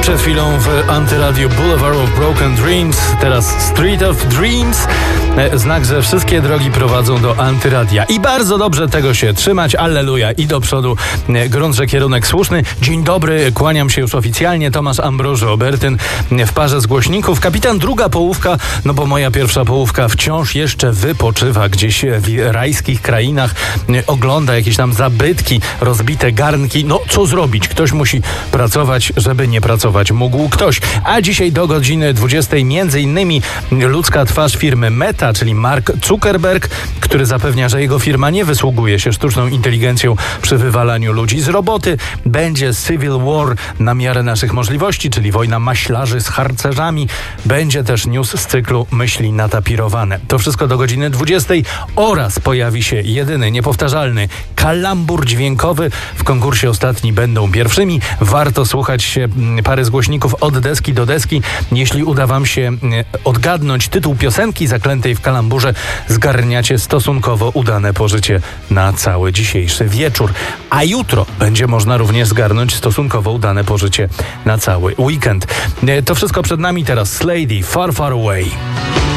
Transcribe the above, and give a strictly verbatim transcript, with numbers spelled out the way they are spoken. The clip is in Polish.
Przed chwilą w Antyradiu Boulevard of Broken Dreams, teraz Street of Dreams. Znak, że wszystkie drogi prowadzą do Antyradia. I bardzo dobrze tego się trzymać. Alleluja. I do przodu grunt, że kierunek słuszny. Dzień dobry, kłaniam się już oficjalnie. Tomasz Ambroży Obertyn w parze z głośników. Kapitan druga połówka, no bo moja pierwsza połówka wciąż jeszcze wypoczywa gdzieś w rajskich krainach. Ogląda jakieś tam zabytki, rozbite garnki. No co zrobić? Ktoś musi pracować, żeby nie pracować mógł ktoś. A dzisiaj do godziny dwudziestej między innymi ludzka twarz firmy Meta, czyli Mark Zuckerberg, który zapewnia, że jego firma nie wysługuje się sztuczną inteligencją przy wywalaniu ludzi z roboty. Będzie Civil War na miarę naszych możliwości, czyli wojna maślarzy z harcerzami. Będzie też news z cyklu Myśli natapirowane. To wszystko do godziny dwudziestej oraz pojawi się jedyny, niepowtarzalny kalambur dźwiękowy. W konkursie ostatni będą pierwszymi. Warto słuchać się pary z głośników od deski do deski. Jeśli uda wam się odgadnąć tytuł piosenki zaklętej w kalamburze, zgarniacie stosunkowo udane pożycie na cały dzisiejszy wieczór. A jutro będzie można również zgarnąć stosunkowo udane pożycie na cały weekend. To wszystko przed nami. Teraz Slady, Far Far Away.